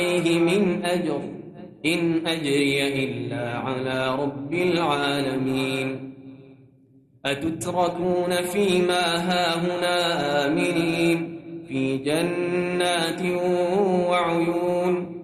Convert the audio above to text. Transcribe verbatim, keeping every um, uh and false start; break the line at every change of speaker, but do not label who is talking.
عليه من أجر إن أجري إلا على رب العالمين أتتركون فيما هاهنا آمنين في جنات وعيون